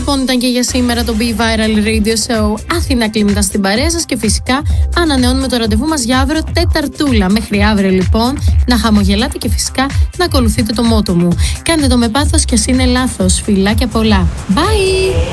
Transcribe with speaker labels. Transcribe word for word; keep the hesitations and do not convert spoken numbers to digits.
Speaker 1: λοιπόν ήταν και για σήμερα το Be Viral Radio Show. Αθηνά Κλίμητα στην παρέα σας και φυσικά ανανεώνουμε το ραντεβού μας για αύριο Τεταρτούλα. Μέχρι αύριο λοιπόν να χαμογελάτε και φυσικά να ακολουθείτε το μότο μου. Κάντε το με πάθος και ας είναι λάθος. Φιλάκια πολλά. Bye!